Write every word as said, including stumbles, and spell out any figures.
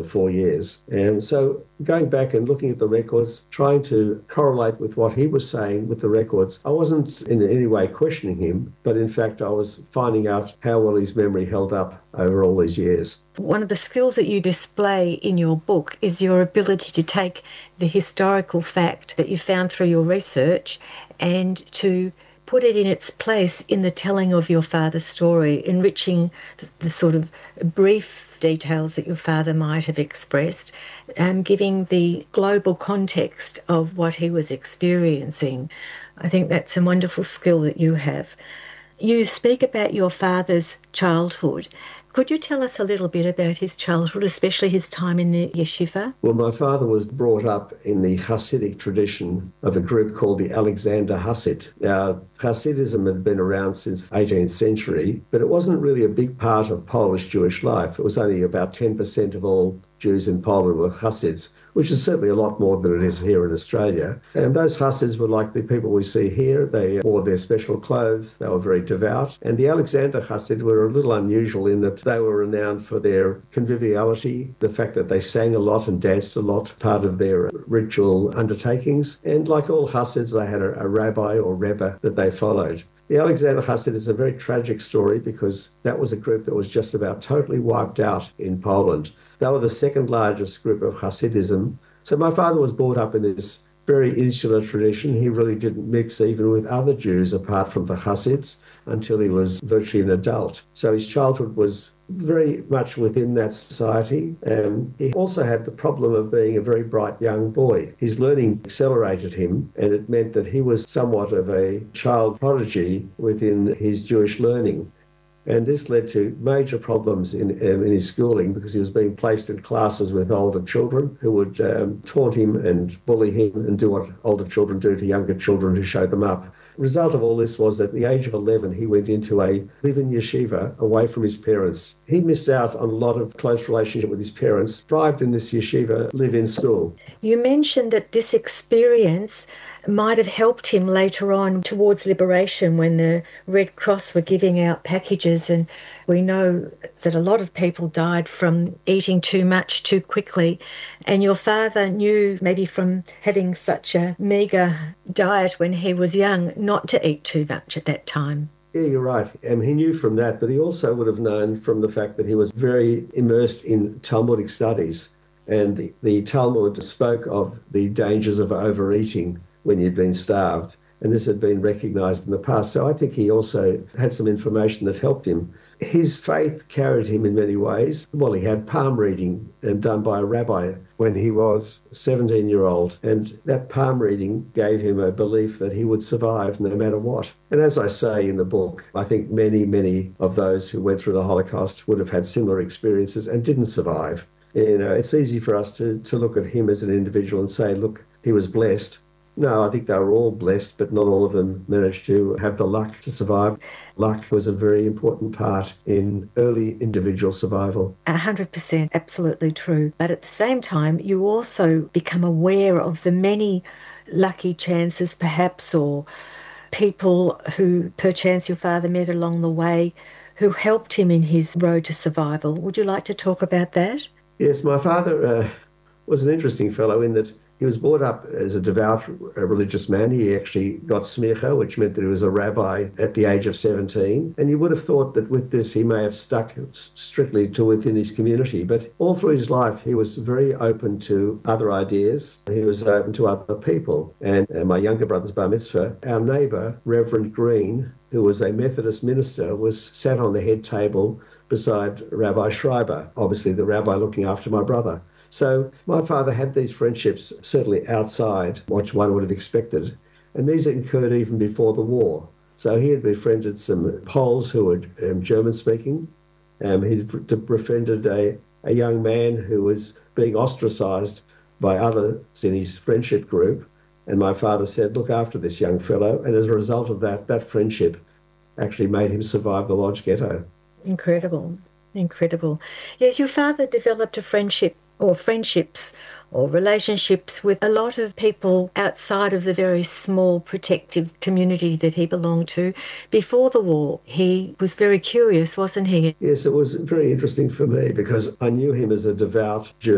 four years. And so going back and looking at the records, trying to correlate with what he was saying with the records, I wasn't in any way questioning him, but in fact I was finding out how well his memory held up over all these years. One of the skills that you display in your book is your ability to take the historical fact that you found through your research and to put it in its place in the telling of your father's story, enriching the, the sort of brief details that your father might have expressed, um, giving the global context of what he was experiencing. I think that's a wonderful skill that you have. You speak about your father's childhood. Could you tell us a little bit about his childhood, especially his time in the yeshiva? Well, my father was brought up in the Hasidic tradition of a group called the Alexander Hasid. Now, Hasidism had been around since the eighteenth century, but it wasn't really a big part of Polish Jewish life. It was only about ten percent of all Jews in Poland were Hasids, which is certainly a lot more than it is here in Australia. And those Hasids were like the people we see here. They wore their special clothes. They were very devout. And the Alexander Hasid were a little unusual in that they were renowned for their conviviality, the fact that they sang a lot and danced a lot, part of their ritual undertakings. And like all Hasids, they had a, a rabbi or rebbe that they followed. The Alexander Hasid is a very tragic story because that was a group that was just about totally wiped out in Poland. They were the second largest group of Hasidism. So my father was brought up in this very insular tradition. He really didn't mix even with other Jews apart from the Hasids until he was virtually an adult. So his childhood was very much within that society. Um, he also had the problem of being a very bright young boy. His learning accelerated him, and it meant that he was somewhat of a child prodigy within his Jewish learning. And this led to major problems in, um, in his schooling because he was being placed in classes with older children who would um, taunt him and bully him and do what older children do to younger children who show them up. The result of all this was that at the age of eleven, he went into a live-in yeshiva away from his parents. He missed out on a lot of close relationship with his parents, thrived in this yeshiva live-in school. You mentioned that this experience might have helped him later on towards liberation when the Red Cross were giving out packages, and we know that a lot of people died from eating too much too quickly, and your father knew, maybe from having such a meagre diet when he was young, not to eat too much at that time. Yeah, you're right. Um, he knew from that, but he also would have known from the fact that he was very immersed in Talmudic studies, and the, the Talmud spoke of the dangers of overeating when you'd been starved, and this had been recognised in the past. So I think he also had some information that helped him. His faith carried him in many ways. Well, he had palm reading done by a rabbi when he was a seventeen-year-old, and that palm reading gave him a belief that he would survive no matter what. And as I say in the book, I think many, many of those who went through the Holocaust would have had similar experiences and didn't survive. You know, it's easy for us to, to look at him as an individual and say, look, he was blessed. No, I think they were all blessed, but not all of them managed to have the luck to survive. Luck was a very important part in early individual survival. A hundred percent, absolutely true. But at the same time, you also become aware of the many lucky chances, perhaps, or people who perchance your father met along the way who helped him in his road to survival. Would you like to talk about that? Yes, my father uh, was an interesting fellow in that he was brought up as a devout religious man. He actually got smicha, which meant that he was a rabbi at the age of seventeen. And you would have thought that with this, he may have stuck strictly to within his community. But all through his life, he was very open to other ideas. He was open to other people. And uh, my younger brother's bar mitzvah, our neighbour, Reverend Green, who was a Methodist minister, was sat on the head table beside Rabbi Schreiber, obviously the rabbi looking after my brother. So my father had these friendships certainly outside what one would have expected, and these occurred even before the war. So he had befriended some Poles who were um, German-speaking. Um, he befriended a, a young man who was being ostracised by others in his friendship group, and my father said, look after this young fellow, and as a result of that, that friendship actually made him survive the Lodz ghetto. Incredible, incredible. Yes, your father developed a friendship or friendships or relationships with a lot of people outside of the very small protective community that he belonged to. Before the war, he was very curious, wasn't he? Yes, it was very interesting for me because I knew him as a devout Jew.